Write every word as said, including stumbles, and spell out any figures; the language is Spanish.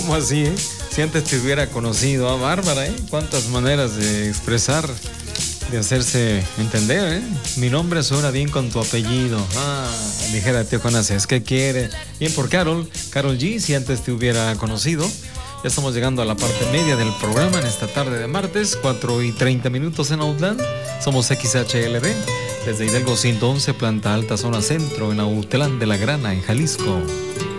¿Cómo así, eh? Si antes te hubiera conocido, ah, Bárbara, ¿eh? Cuántas maneras de expresar, de hacerse entender, ¿eh? Mi nombre suena bien con tu apellido. Ah, dijera tío Jonás, ¿qué quiere? Bien por Carol, Carol G, si antes te hubiera conocido. Ya estamos llegando a la parte media del programa en esta tarde de martes, cuatro y treinta minutos en Outland. Somos X H L D, desde Hidalgo ciento once, planta alta, zona centro, en Autlán de la Grana, en Jalisco.